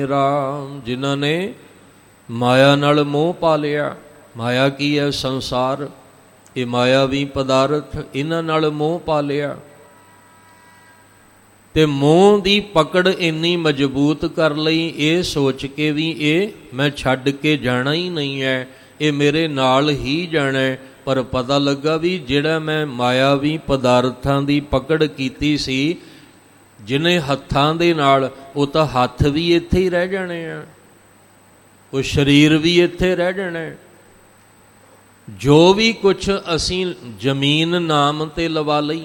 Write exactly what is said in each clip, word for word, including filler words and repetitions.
ਰਾਮ ਜਿਨ੍ਹਾਂ ਨੇ ਮਾਇਆ ਨਾਲ ਮੋਹ ਪਾ ਲਿਆ। ਮਾਇਆ ਕੀ ਹੈ? ਸੰਸਾਰ, ਇਹ ਮਾਇਆਵੀ ਪਦਾਰਥ, ਇਹਨਾਂ ਨਾਲ ਮੋਹ ਪਾ ਲਿਆ ਤੇ ਮੋਹ ਦੀ ਪਕੜ ਇੰਨੀ ਮਜ਼ਬੂਤ ਕਰ ਲਈ, ਇਹ ਸੋਚ ਕੇ ਵੀ ਇਹ ਮੈਂ ਛੱਡ ਕੇ ਜਾਣਾ ਹੀ ਨਹੀਂ ਹੈ, ਇਹ ਮੇਰੇ ਨਾਲ ਹੀ ਜਾਣਾ ਹੈ। ਪਰ ਪਤਾ ਲੱਗਾ ਵੀ ਜਿਹੜਾ ਮੈਂ ਮਾਇਆਵੀ ਪਦਾਰਥਾਂ ਦੀ ਪਕੜ ਕੀਤੀ ਸੀ, ਜਿਹਨੇ ਹੱਥਾਂ ਦੇ ਨਾਲ, ਉਹ ਤਾਂ ਹੱਥ ਵੀ ਇੱਥੇ ਹੀ ਰਹਿ ਜਾਣੇ ਆ, ਉਹ ਸਰੀਰ ਵੀ ਇੱਥੇ ਰਹਿ ਜਾਣਾ। ਜੋ ਵੀ ਕੁਛ ਅਸੀਂ ਜ਼ਮੀਨ ਨਾਮ ਤੇ ਲਵਾ ਲਈ,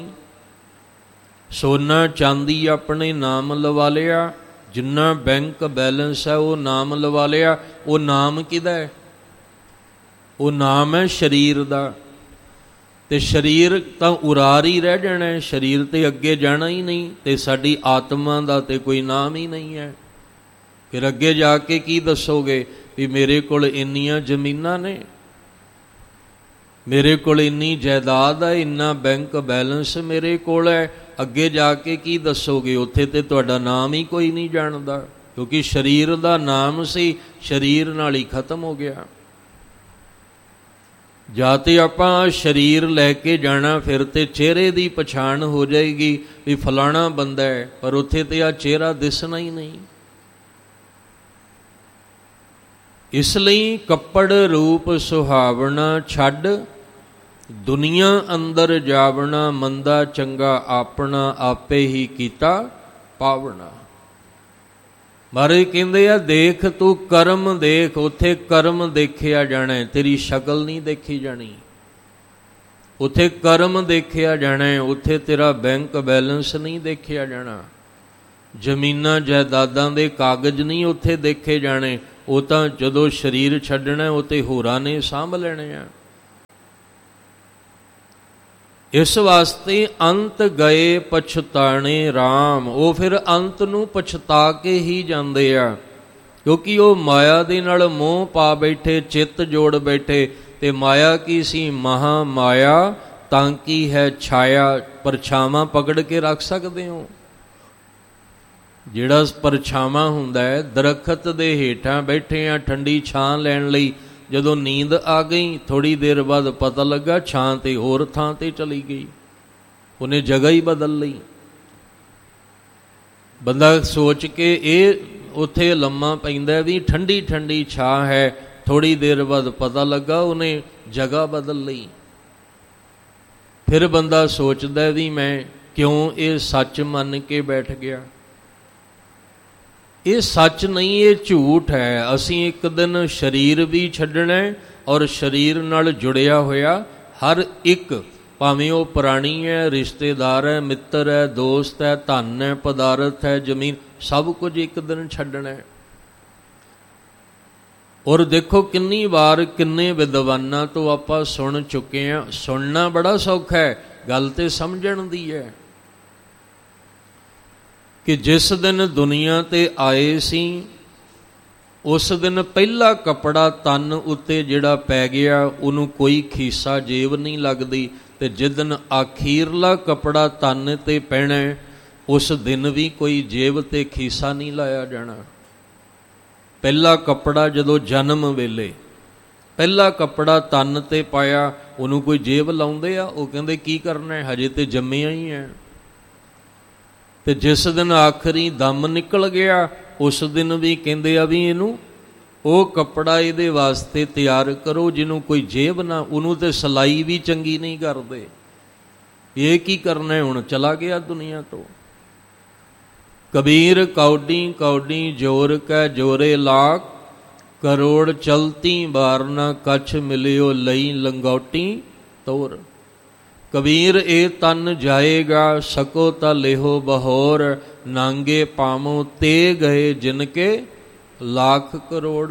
ਸੋਨਾ ਚਾਂਦੀ ਆਪਣੇ ਨਾਮ ਲਵਾ ਲਿਆ, ਜਿੰਨਾ ਬੈਂਕ ਬੈਲੈਂਸ ਹੈ ਉਹ ਨਾਮ ਲਵਾ ਲਿਆ। ਉਹ ਨਾਮ ਕਿਹਦਾ ਹੈ? ਉਹ ਨਾਮ ਹੈ ਸਰੀਰ ਦਾ। ਤੇ ਸਰੀਰ ਤਾਂ ਉਰਾਰ ਹੀ ਰਹਿ ਜਾਣਾ ਹੈ, ਸਰੀਰ ਤੇ ਅੱਗੇ ਜਾਣਾ ਹੀ ਨਹੀਂ। ਤੇ ਸਾਡੀ ਆਤਮਾ ਦਾ ਤੇ ਕੋਈ ਨਾਮ ਹੀ ਨਹੀਂ ਹੈ। ਫਿਰ ਅੱਗੇ ਜਾ ਕੇ ਕੀ ਦੱਸੋਗੇ ਵੀ ਮੇਰੇ ਕੋਲ ਇੰਨੀਆਂ ਜ਼ਮੀਨਾਂ ਨੇ, ਮੇਰੇ ਕੋਲ ਇੰਨੀ ਜਾਇਦਾਦ ਹੈ, ਇੰਨਾ ਬੈਂਕ ਬੈਲੈਂਸ ਮੇਰੇ ਕੋਲ ਹੈ। ਅੱਗੇ ਜਾ ਕੇ ਕੀ ਦੱਸੋਗੇ? ਉੱਥੇ ਤੇ ਤੁਹਾਡਾ ਨਾਮ ਹੀ ਕੋਈ ਨਹੀਂ ਜਾਣਦਾ, ਕਿਉਂਕਿ ਸਰੀਰ ਦਾ ਨਾਮ ਸੀ, ਸਰੀਰ ਨਾਲ ਹੀ ਖਤਮ ਹੋ ਗਿਆ। ਜਾਂ ਤੇ ਆਪਾਂ ਸਰੀਰ ਲੈ ਕੇ ਜਾਣਾ, ਫਿਰ ਤੇ ਚਿਹਰੇ ਦੀ ਪਛਾਣ ਹੋ ਜਾਏਗੀ ਵੀ ਫਲਾਣਾ ਬੰਦਾ ਹੈ, ਪਰ ਉੱਥੇ ਤੇ ਆ ਚਿਹਰਾ ਦਿਸਣਾ ਹੀ ਨਹੀਂ। ਇਸ ਲਈ ਕੱਪੜ ਰੂਪ ਸੁਹਾਵਣਾ ਛੱਡ, ਦੁਨੀਆ ਅੰਦਰ ਜਾਵਣਾ, ਮੰਦਾ ਚੰਗਾ ਆਪਣਾ ਆਪੇ ਹੀ ਕੀਤਾ ਪਾਵਣਾ। ਮਹਾਰਾਜ ਕਹਿੰਦੇ ਆ ਦੇਖ ਤੂੰ ਕਰਮ ਦੇਖ, ਉੱਥੇ ਕਰਮ ਦੇਖਿਆ ਜਾਣਾ, ਤੇਰੀ ਸ਼ਕਲ ਨਹੀਂ ਦੇਖੀ ਜਾਣੀ। ਉੱਥੇ ਕਰਮ ਦੇਖਿਆ ਜਾਣਾ, ਉੱਥੇ ਤੇਰਾ ਬੈਂਕ ਬੈਲੈਂਸ ਨਹੀਂ ਦੇਖਿਆ ਜਾਣਾ, ਜ਼ਮੀਨਾਂ ਜਾਇਦਾਦਾਂ ਦੇ ਕਾਗਜ਼ ਨਹੀਂ ਉੱਥੇ ਦੇਖੇ ਜਾਣੇ। ਉਹ ਤਾਂ ਜਦੋਂ ਸਰੀਰ ਛੱਡਣਾ, ਉਹ ਤੇ ਹੋਰਾਂ ਨੇ ਸਾਂਭ ਲੈਣੇ ਆ। ਇਸ ਵਾਸਤੇ ਅੰਤ ਗਏ ਪਛਤਾਣੇ ਰਾਮ, ਉਹ ਫਿਰ ਅੰਤ ਨੂੰ ਪਛਤਾ ਕੇ ਹੀ ਜਾਂਦੇ ਆ, ਕਿਉਂਕਿ ਉਹ ਮਾਇਆ ਦੇ ਨਾਲ ਮੋਹ ਪਾ ਬੈਠੇ, ਚਿੱਤ ਜੋੜ ਬੈਠੇ। ਤੇ ਮਾਇਆ ਕੀ ਸੀ? ਮਹਾ ਮਾਇਆ ਤਾਂ ਕੀ ਹੈ ਛਾਇਆ, ਪਰਛਾਵਾਂ ਪਕੜ ਕੇ ਰੱਖ ਸਕਦੇ ਹੋ। ਜਿਹੜਾ ਪਰਛਾਵਾਂ ਹੁੰਦਾ ਹੈ, ਦਰਖਤ ਦੇ ਹੇਠਾਂ ਬੈਠੇ ਆ ਠੰਡੀ ਛਾਂ ਲੈਣ ਲਈ, ਜਦੋਂ ਨੀਂਦ ਆ ਗਈ ਥੋੜ੍ਹੀ ਦੇਰ ਬਾਅਦ ਪਤਾ ਲੱਗਾ ਛਾਂ ਤੇ ਹੋਰ ਥਾਂ ਤੇ ਚਲੀ ਗਈ, ਉਹਨੇ ਜਗ੍ਹਾ ਹੀ ਬਦਲ ਲਈ। ਬੰਦਾ ਸੋਚ ਕੇ ਇਹ ਉੱਥੇ ਲੰਮਾ ਪੈਂਦਾ ਵੀ ਠੰਡੀ ਠੰਡੀ ਛਾਂ ਹੈ, ਥੋੜ੍ਹੀ ਦੇਰ ਬਾਅਦ ਪਤਾ ਲੱਗਾ ਉਹਨੇ ਜਗ੍ਹਾ ਬਦਲ ਲਈ। ਫਿਰ ਬੰਦਾ ਸੋਚਦਾ ਵੀ ਮੈਂ ਕਿਉਂ ਇਹ ਸੱਚ ਮੰਨ ਕੇ ਬੈਠ ਗਿਆ। ਇਹ ਸੱਚ ਨਹੀਂ, ਇਹ ਝੂਠ ਹੈ। ਅਸੀਂ ਇੱਕ ਦਿਨ ਸਰੀਰ ਵੀ ਛੱਡਣਾ, ਔਰ ਸਰੀਰ ਨਾਲ ਜੁੜਿਆ ਹੋਇਆ ਹਰ ਇੱਕ, ਭਾਵੇਂ ਉਹ ਪ੍ਰਾਣੀ ਹੈ, ਰਿਸ਼ਤੇਦਾਰ ਹੈ, ਮਿੱਤਰ ਹੈ, ਦੋਸਤ ਹੈ, ਧਨ ਹੈ, ਪਦਾਰਥ ਹੈ, ਜ਼ਮੀਨ, ਸਭ ਕੁਝ ਇੱਕ ਦਿਨ ਛੱਡਣਾ। ਔਰ ਦੇਖੋ ਕਿੰਨੀ ਵਾਰ ਕਿੰਨੇ ਵਿਦਵਾਨਾਂ ਤੋਂ ਆਪਾਂ ਸੁਣ ਚੁੱਕੇ ਹਾਂ। ਸੁਣਨਾ ਬੜਾ ਸੌਖਾ ਹੈ, ਗੱਲ ਤੇ ਸਮਝਣ ਦੀ ਹੈ ਕਿ ਜਿਸ ਦਿਨ ਦੁਨੀਆ ਤੇ ਆਏ ਸੀ, ਉਸ ਦਿਨ ਪਹਿਲਾ ਕੱਪੜਾ ਤਨ ਉੱਤੇ ਜਿਹੜਾ ਪੈ ਗਿਆ, ਉਹਨੂੰ ਕੋਈ ਖੀਸਾ ਜੇਬ ਨਹੀਂ ਲੱਗਦੀ। ਤੇ ਜਿਸ ਦਿਨ ਆਖੀਰਲਾ ਕੱਪੜਾ ਤਨ ਤੇ ਪੈਣਾ, ਉਸ ਦਿਨ ਵੀ ਕੋਈ ਜੇਬ ਤੇ ਖੀਸਾ ਨਹੀਂ ਲਾਇਆ ਜਾਣਾ। ਪਹਿਲਾ ਕੱਪੜਾ ਜਦੋਂ ਜਨਮ ਵੇਲੇ ਪਹਿਲਾ ਕੱਪੜਾ ਤਨ ਤੇ ਪਾਇਆ, ਉਹਨੂੰ ਕੋਈ ਜੇਬ ਲਾਉਂਦੇ ਆ? ਉਹ ਕਹਿੰਦੇ ਕੀ ਕਰਨਾ, ਹਜੇ ਤੇ ਜੰਮਿਆ ਹੀ ਹੈ। ਤੇ ਜਿਸ ਦਿਨ ਆਖਰੀ ਦਮ ਨਿਕਲ ਗਿਆ, ਉਸ ਦਿਨ ਵੀ ਕਹਿੰਦੇ ਆ ਵੀ ਇਹਨੂੰ ਉਹ ਕੱਪੜਾ ਇਹਦੇ ਵਾਸਤੇ ਤਿਆਰ ਕਰੋ ਜਿਹਨੂੰ ਕੋਈ ਜੇਬ ਨਾ, ਉਹਨੂੰ ਤੇ ਸਿਲਾਈ ਵੀ ਚੰਗੀ ਨਹੀਂ ਕਰਦੇ। ਇਹ ਕੀ ਕਰਨਾ, ਹੁਣ ਚਲਾ ਗਿਆ ਦੁਨੀਆ ਤੋਂ। ਕਬੀਰ ਕੌਡੀ ਕੌਡੀ ਜੋਰ ਕੈ ਜੋਰੇ ਲਾਖ, ਕਰੋੜ ਚਲਤੀ ਬਾਰ ਨਾ ਕਛ ਮਿਲਿਓ ਲਈ ਲੰਗੋਟੀ ਤੋਰ। ਕਬੀਰ ਇਹ ਤਨ ਜਾਏਗਾ, ਸਕੋ ਤਾਂ ਲਿਹੋ ਬਹੋਰ, ਨਾਂਗੇ ਪਾਮੋ ਤੇ ਗਏ ਜਿਨ ਕੇ ਲੱਖ ਕਰੋੜ।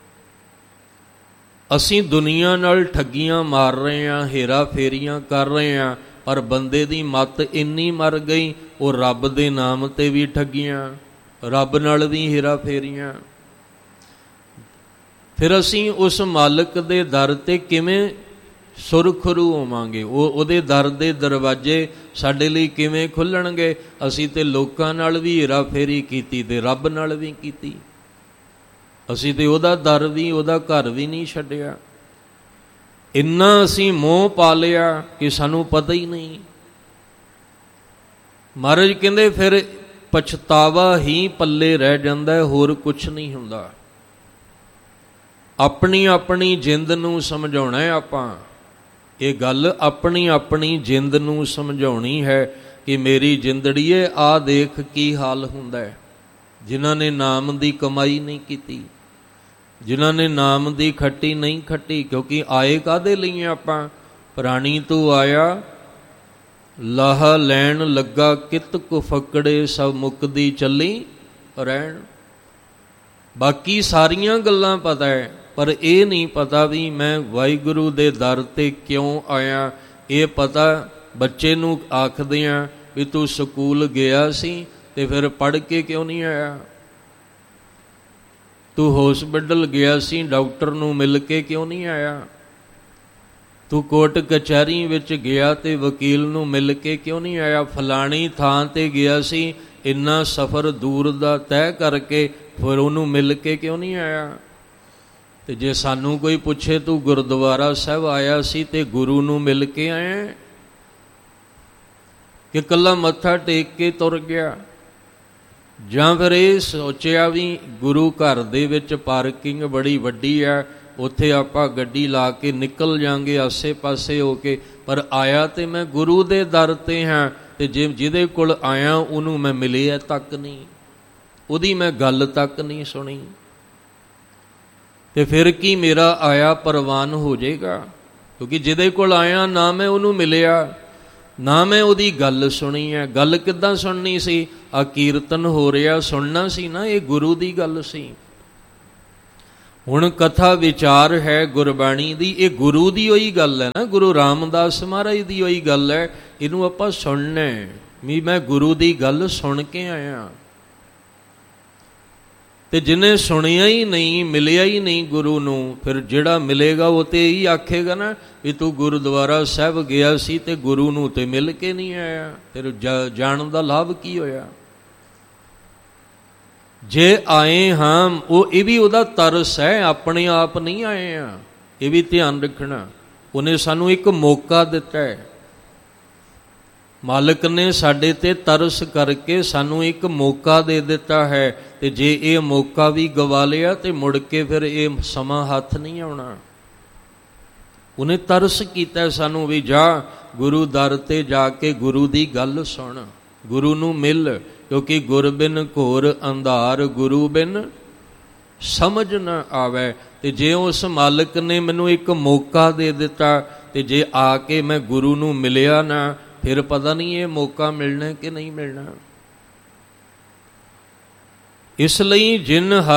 ਅਸੀਂ ਦੁਨੀਆ ਨਾਲ ਠੱਗੀਆਂ ਮਾਰ ਰਹੇ ਹਾਂ, ਹੇਰਾ ਫੇਰੀਆਂ ਕਰ ਰਹੇ ਹਾਂ, ਪਰ ਬੰਦੇ ਦੀ ਮੱਤ ਇੰਨੀ ਮਰ ਗਈ, ਉਹ ਰੱਬ ਦੇ ਨਾਮ ਤੇ ਵੀ ਠੱਗੀਆਂ, ਰੱਬ ਨਾਲ ਵੀ ਹੇਰਾ ਫੇਰੀਆਂ। ਫਿਰ ਅਸੀਂ ਉਸ ਮਾਲਕ ਦੇ ਦਰ ਤੇ ਕਿਵੇਂ ਸੁਰਖਰੂ ਹੋਵਾਂਗੇ? ਉਹ ਉਹਦੇ ਦਰ ਦੇ ਦਰਵਾਜ਼ੇ ਸਾਡੇ ਲਈ ਕਿਵੇਂ ਖੁੱਲ੍ਹਣਗੇ? ਅਸੀਂ ਤੇ ਲੋਕਾਂ ਨਾਲ ਵੀ ਹੇਰਾ ਫੇਰੀ ਕੀਤੀ ਤੇ ਰੱਬ ਨਾਲ ਵੀ ਕੀਤੀ। ਅਸੀਂ ਤੇ ਉਹਦਾ ਦਰ ਵੀ, ਉਹਦਾ ਘਰ ਵੀ ਨਹੀਂ ਛੱਡਿਆ। ਇੰਨਾ ਅਸੀਂ ਮੋਹ ਪਾ ਲਿਆ ਕਿ ਸਾਨੂੰ ਪਤਾ ਹੀ ਨਹੀਂ। ਮਹਾਰਾਜ ਕਹਿੰਦੇ ਫਿਰ ਪਛਤਾਵਾ ਹੀ ਪੱਲੇ ਰਹਿ ਜਾਂਦਾ, ਹੋਰ ਕੁਛ ਨਹੀਂ ਹੁੰਦਾ। ਆਪਣੀ ਆਪਣੀ ਜਿੰਦ ਨੂੰ ਸਮਝਾਉਣਾ ਹੈ ਆਪਾਂ। ਇਹ ਗੱਲ ਆਪਣੀ ਆਪਣੀ ਜਿੰਦ ਨੂੰ ਸਮਝਾਉਣੀ ਹੈ ਕਿ ਮੇਰੀ ਜਿੰਦੜੀਏ ਆਹ ਦੇਖ ਕੀ ਹਾਲ ਹੁੰਦਾ ਹੈ। ਜਿਨ੍ਹਾਂ ਨੇ ਨਾਮ ਦੀ ਕਮਾਈ ਨਹੀਂ ਕੀਤੀ, ਜਿਨ੍ਹਾਂ ਨੇ ਨਾਮ ਦੀ ਖੱਟੀ ਨਹੀਂ ਖੱਟੀ, ਕਿਉਂਕਿ ਆਏ ਕਾਹਦੇ ਲਈ ਆਪਾਂ? ਪ੍ਰਾਣੀ ਤੂੰ ਆਇਆ ਲਾਹਾ ਲੈਣ ਲੱਗਾ, ਕਿਤ ਕੁ ਫੱਕੜੇ ਸਭ ਮੁੱਕਦੀ ਚੱਲੀ ਰਹਿਣ। ਬਾਕੀ ਸਾਰੀਆਂ ਗੱਲਾਂ ਪਤਾ ਹੈ, ਪਰ ਇਹ ਨਹੀਂ ਪਤਾ ਵੀ ਮੈਂ ਵਾਹਿਗੁਰੂ ਦੇ ਦਰ 'ਤੇ ਕਿਉਂ ਆਇਆ। ਇਹ ਪਤਾ ਬੱਚੇ ਨੂੰ ਆਖਦੇ ਆ ਵੀ ਤੂੰ ਸਕੂਲ ਗਿਆ ਸੀ ਤੇ ਫਿਰ ਪੜ੍ਹ ਕੇ ਕਿਉਂ ਨਹੀਂ ਆਇਆ? ਤੂੰ ਹੌਸਪੀਟਲ ਗਿਆ ਸੀ, ਡਾਕਟਰ ਨੂੰ ਮਿਲ ਕੇ ਕਿਉਂ ਨਹੀਂ ਆਇਆ? ਤੂੰ ਕੋਰਟ ਕਚਹਿਰੀ ਵਿੱਚ ਗਿਆ ਤੇ ਵਕੀਲ ਨੂੰ ਮਿਲ ਕੇ ਕਿਉਂ ਨਹੀਂ ਆਇਆ? ਫਲਾਣੀ ਥਾਂ 'ਤੇ ਗਿਆ ਸੀ, ਇੰਨਾ ਸਫ਼ਰ ਦੂਰ ਦਾ ਤੈਅ ਕਰਕੇ, ਫਿਰ ਉਹਨੂੰ ਮਿਲ ਕੇ ਕਿਉਂ ਨਹੀਂ ਆਇਆ? ਤੇ ਜੇ ਸਾਨੂੰ ਕੋਈ ਪੁੱਛੇ ਤੂੰ ਗੁਰਦੁਆਰਾ ਸਾਹਿਬ ਆਇਆ ਸੀ ਤੇ ਗੁਰੂ ਨੂੰ ਮਿਲ ਕੇ ਆਇਆ ਕਿ ਇਕੱਲਾ ਮੱਥਾ ਟੇਕ ਕੇ ਤੁਰ ਗਿਆ? ਜਾਂ ਫਿਰ ਇਹ ਸੋਚਿਆ ਵੀ ਗੁਰੂ ਘਰ ਦੇ ਵਿੱਚ ਪਾਰਕਿੰਗ ਬੜੀ ਵੱਡੀ ਆ, ਉੱਥੇ ਆਪਾਂ ਗੱਡੀ ਲਾ ਕੇ ਨਿਕਲ ਜਾਂਗੇ ਆਸੇ ਪਾਸੇ ਹੋ ਕੇ, ਪਰ ਆਇਆ ਤੇ ਮੈਂ ਗੁਰੂ ਦੇ ਦਰ 'ਤੇ ਹਾਂ, ਤੇ ਜੇ ਜਿਹਦੇ ਕੋਲ ਆਇਆ ਉਹਨੂੰ ਮੈਂ ਮਿਲਿਆ ਤੱਕ ਨਹੀਂ, ਉਹਦੀ ਮੈਂ ਗੱਲ ਤੱਕ ਨਹੀਂ ਸੁਣੀ, ਤੇ ਫਿਰ ਕੀ ਮੇਰਾ ਆਇਆ ਪ੍ਰਵਾਨ ਹੋ ਜਾਏਗਾ? ਕਿਉਂਕਿ ਜਿਹਦੇ ਕੋਲ ਆਇਆ ਨਾ ਮੈਂ ਉਹਨੂੰ ਮਿਲਿਆ, ਨਾ ਮੈਂ ਉਹਦੀ ਗੱਲ ਸੁਣੀ ਹੈ। ਗੱਲ ਕਿੱਦਾਂ ਸੁਣਨੀ ਸੀ? ਆ ਕੀਰਤਨ ਹੋ ਰਿਹਾ ਸੁਣਨਾ ਸੀ ਨਾ, ਇਹ ਗੁਰੂ ਦੀ ਗੱਲ ਸੀ। ਹੁਣ ਕਥਾ ਵਿਚਾਰ ਹੈ ਗੁਰਬਾਣੀ ਦੀ, ਇਹ ਗੁਰੂ ਦੀ ਉਹੀ ਗੱਲ ਹੈ ਨਾ, ਗੁਰੂ ਰਾਮਦਾਸ ਮਹਾਰਾਜ ਦੀ ਉਹੀ ਗੱਲ ਹੈ। ਇਹਨੂੰ ਆਪਾਂ ਸੁਣਨਾ ਵੀ ਮੈਂ ਗੁਰੂ ਦੀ ਗੱਲ ਸੁਣ ਕੇ ਆਇਆ। ਤੇ ਜਿਹਨੇ ਸੁਣਿਆ ਹੀ ਨਹੀਂ, ਮਿਲਿਆ ਹੀ ਨਹੀਂ ਗੁਰੂ ਨੂੰ, ਫਿਰ ਜਿਹੜਾ ਮਿਲੇਗਾ ਉਹ ਤੇ ਇਹੀ ਆਖੇਗਾ ਨਾ ਵੀ ਤੂੰ ਗੁਰਦੁਆਰਾ ਸਾਹਿਬ ਗਿਆ ਸੀ ਤੇ ਗੁਰੂ ਨੂੰ ਤੇ ਮਿਲ ਕੇ ਨਹੀਂ ਆਇਆ, ਫਿਰ ਜਾਣ ਦਾ ਲਾਭ ਕੀ ਹੋਇਆ? ਜੇ ਆਏ ਹਾਂ ਉਹ ਇਹ ਵੀ ਉਹਦਾ ਤਰਸ ਹੈ, ਆਪਣੇ ਆਪ ਨਹੀਂ ਆਏ ਆ, ਇਹ ਵੀ ਧਿਆਨ ਰੱਖਣਾ। ਉਹਨੇ ਸਾਨੂੰ ਇੱਕ ਮੌਕਾ ਦਿੱਤਾ ਹੈ, ਮਾਲਕ ਨੇ ਸਾਡੇ ਤੇ ਤਰਸ ਕਰਕੇ ਸਾਨੂੰ ਇੱਕ ਮੌਕਾ ਦੇ ਦਿੱਤਾ ਹੈ, ਤੇ ਜੇ ਇਹ ਮੌਕਾ ਵੀ ਗਵਾ ਲਿਆ ਤੇ ਮੁੜ ਕੇ ਫਿਰ ਇਹ ਸਮਾਂ ਹੱਥ ਨਹੀਂ ਆਉਣਾ। ਉਹਨੇ ਤਰਸ ਕੀਤਾ ਸਾਨੂੰ ਵੀ ਜਾ ਗੁਰੂ ਦਰ ਤੇ ਜਾ ਕੇ ਗੁਰੂ ਦੀ ਗੱਲ ਸੁਣ, ਗੁਰੂ ਨੂੰ ਮਿਲ, ਕਿਉਂਕਿ ਗੁਰ ਬਿਨ ਘੋਰ ਅੰਧਾਰ, ਗੁਰੂ ਬਿਨ ਸਮਝ ਨਾ ਆਵੇ। ਤੇ ਜੇ ਉਸ ਮਾਲਕ ਨੇ ਮੈਨੂੰ ਇੱਕ ਮੌਕਾ ਦੇ ਦਿੱਤਾ ਤੇ ਜੇ ਆ ਕੇ ਮੈਂ ਗੁਰੂ ਨੂੰ ਮਿਲਿਆ ਨਾ, ਫਿਰ ਪਤਾ ਨਹੀਂ ਇਹ ਮੌਕਾ ਮਿਲਣਾ ਕਿ ਨਹੀਂ ਮਿਲਣਾ। ਇਸ ਲਈ ਜਿਨ